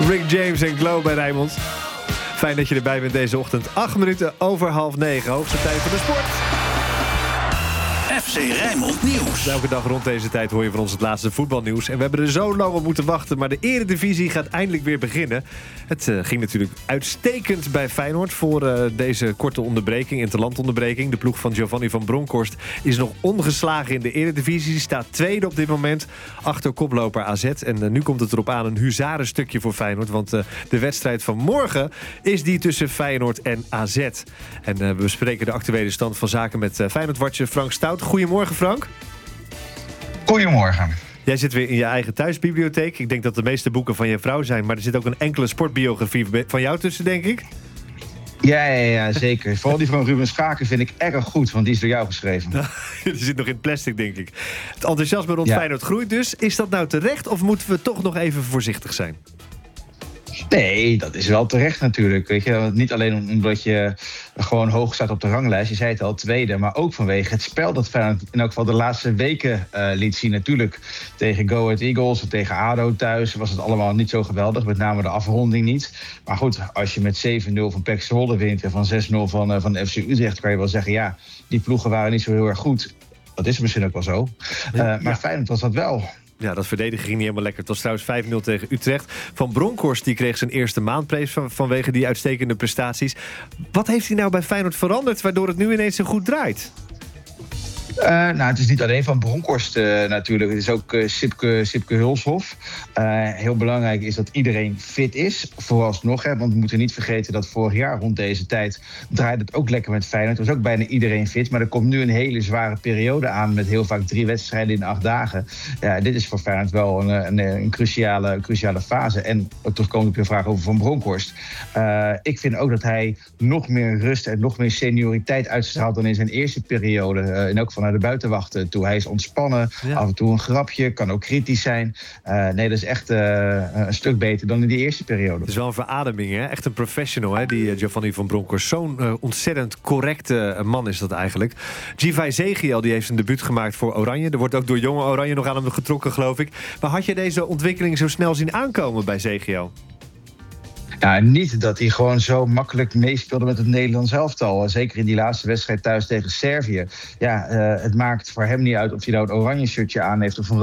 Rick James en Glow bij Rijnmond. Fijn dat je erbij bent deze ochtend. 8 minuten over 8:30. Hoogste tijd van de sport. FC Rijnmond Nieuws. Elke dag rond deze tijd hoor je van ons het laatste voetbalnieuws. En we hebben er zo lang op moeten wachten. Maar de Eredivisie gaat eindelijk weer beginnen. Het ging natuurlijk uitstekend bij Feyenoord voor deze korte onderbreking, interlandonderbreking. De ploeg van Giovanni van Bronckhorst is nog ongeslagen in de Eredivisie. Staat tweede op dit moment achter koploper AZ. En nu komt het erop aan een huzarenstukje voor Feyenoord. Want de wedstrijd van morgen is die tussen Feyenoord en AZ. En we bespreken de actuele stand van zaken met Feyenoord-watcher Frank Stout. Goedemorgen, Frank. Goedemorgen. Jij zit weer in je eigen thuisbibliotheek. Ik denk dat de meeste boeken van je vrouw zijn. Maar er zit ook een enkele sportbiografie van jou tussen, denk ik. Ja, zeker. Vooral die van Ruben Schaken vind ik erg goed, want die is door jou geschreven. Die zit nog in plastic, denk ik. Het enthousiasme rond Feyenoord groeit dus. Is dat nou terecht of moeten we toch nog even voorzichtig zijn? Nee, dat is wel terecht natuurlijk. Weet je? Niet alleen omdat je gewoon hoog staat op de ranglijst. Je zei het al, tweede. Maar ook vanwege het spel dat Feyenoord in elk geval de laatste weken liet zien. Natuurlijk tegen Go Ahead Eagles of tegen ADO thuis was het allemaal niet zo geweldig. Met name de afronding niet. Maar goed, als je met 7-0 van PEC Zwolle wint en van 6-0 van FC Utrecht, kan je wel zeggen, ja, die ploegen waren niet zo heel erg goed. Dat is misschien ook wel zo. Maar Feyenoord was dat wel. Ja, dat verdedigen ging niet helemaal lekker. Het was trouwens 5-0 tegen Utrecht. Van Bronckhorst die kreeg zijn eerste maandprijs vanwege die uitstekende prestaties. Wat heeft hij nou bij Feyenoord veranderd, waardoor het nu ineens zo goed draait? Het is niet alleen van Bronckhorst natuurlijk. Het is ook Sipke Hulshof. Heel belangrijk is dat iedereen fit is. Vooralsnog, want we moeten niet vergeten dat vorig jaar rond deze tijd draaide het ook lekker met Feyenoord. Er was ook bijna iedereen fit. Maar er komt nu een hele zware periode aan met heel vaak 3 wedstrijden in 8 dagen. Ja, dit is voor Feyenoord wel een cruciale fase. En terugkomend op je vraag over Van Bronckhorst. Ik vind ook dat hij nog meer rust en nog meer senioriteit uitstraalt dan in zijn eerste periode. In elk geval naar de buitenwacht toe. Hij is ontspannen, af en toe een grapje, kan ook kritisch zijn. Nee, dat is echt een stuk beter dan in die eerste periode. Het is wel een verademing, hè? Echt een professional, hè? Die Giovanni van Bronckhorst. Zo'n ontzettend correcte man is dat eigenlijk. Givay Zegiel die heeft zijn debuut gemaakt voor Oranje. Er wordt ook door jonge Oranje nog aan hem getrokken, geloof ik. Maar had je deze ontwikkeling zo snel zien aankomen bij Zegiel? Ja, niet dat hij gewoon zo makkelijk meespeelde met het Nederlands elftal. Zeker in die laatste wedstrijd thuis tegen Servië. Ja, het maakt voor hem niet uit of hij nou een oranje shirtje aan heeft of een